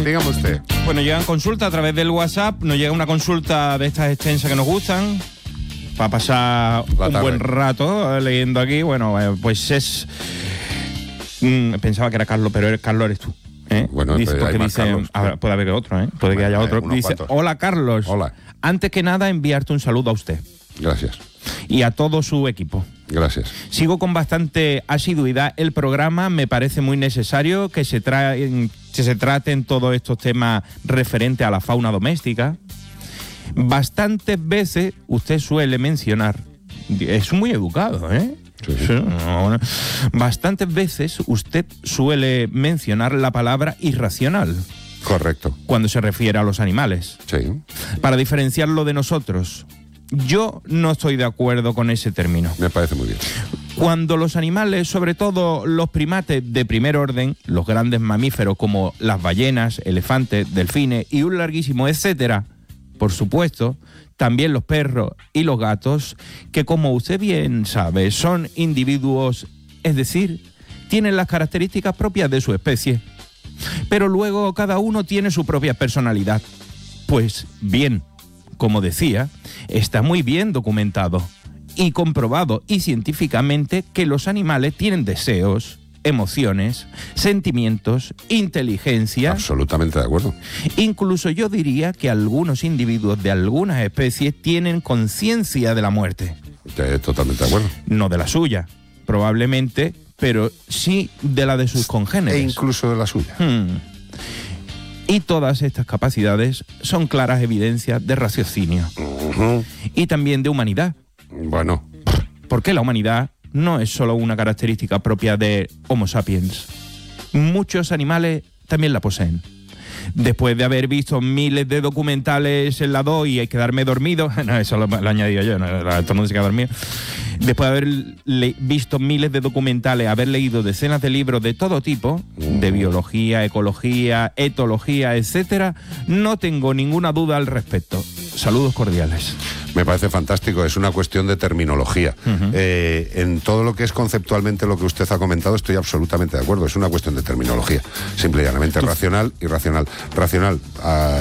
dígame usted. Bueno, llegan consultas a través del WhatsApp, nos llega una consulta de estas extensas que nos gustan, para pasar un buen rato leyendo aquí. Bueno, pues es... pensaba que era Carlos, pero Carlos eres tú. Bueno, dice, hay más dice, Carlos. puede haber otro, puede que haya otro. Dice, cuantos. hola Carlos. Hola. Antes que nada, enviarte un saludo a usted. Gracias. Y a todo su equipo. Gracias. Sigo con bastante asiduidad el programa. Me parece muy necesario que se traten todos estos temas referentes a la fauna doméstica. Bastantes veces usted suele mencionar, es muy educado, Sí. Sí, no. Bastantes veces usted suele mencionar la palabra irracional. Correcto. Cuando se refiere a los animales. Sí. Para diferenciarlo de nosotros. Yo no estoy de acuerdo con ese término. Me parece muy bien. Cuando los animales, sobre todo los primates de primer orden, los grandes mamíferos como las ballenas, elefantes, delfines y un larguísimo etcétera, por supuesto, también los perros y los gatos, que como usted bien sabe, son individuos, es decir, tienen las características propias de su especie. Pero luego cada uno tiene su propia personalidad. Pues bien, como decía, está muy bien documentado y comprobado y científicamente que los animales tienen deseos, emociones, sentimientos, inteligencia. Absolutamente de acuerdo. Incluso yo diría que algunos individuos de algunas especies tienen conciencia de la muerte. Totalmente de acuerdo. No de la suya, probablemente, pero sí de la de sus congéneres. E incluso de la suya. Y todas estas capacidades son claras evidencias de raciocinio. Y también de humanidad. Bueno. Porque la humanidad no es solo una característica propia de Homo sapiens. Muchos animales también la poseen. Después de haber visto miles de documentales en la 2 y quedarme dormido, no, eso lo he añadido yo, no, todo el mundo se queda dormido. Después de haber visto miles de documentales, haber leído decenas de libros de todo tipo, de biología, ecología, etología, etcétera, no tengo ninguna duda al respecto. Saludos cordiales. Me parece fantástico, es una cuestión de terminología. En todo lo que es conceptualmente lo que usted ha comentado estoy absolutamente de acuerdo, es una cuestión de terminología. Simple y llanamente racional, irracional. Racional,